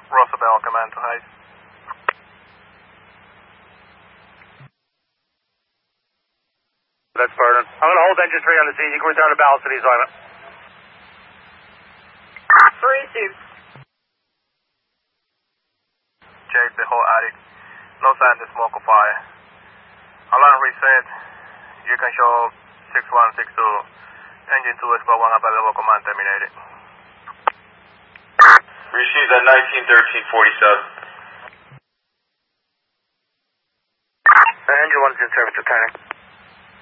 Roosevelt, command to Hayes. That's Spartan. I'm going to hold engine 3 on the scene. You can return to balance to the assignment. 3-2. Check the whole attic. No sign of smoke or fire. Alarm reset. You can show 6162. Engine 2 Squad 1 available, command terminated. Received at 191347. Engine 1's in service, returning.